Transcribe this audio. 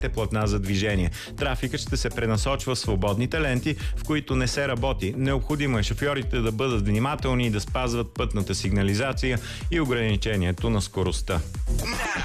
платна за движение. Трафикът ще се пренасочва в свободните ленти, в които не се работи. Необходимо е шофьорите да бъдат внимателни и да спазват пътната сигнализация и ограничението на скоростта.